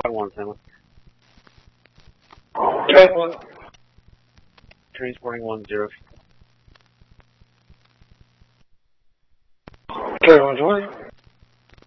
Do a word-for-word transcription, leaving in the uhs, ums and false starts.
Five one, Stanley. Train one. Transporting one zero. Train one twenty.